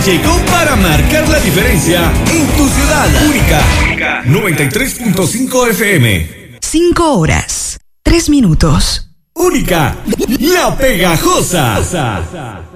llegó para marcar la diferencia en tu ciudad. Única 93.5 FM. 5 horas, 3 minutos. Única, la pegajosa.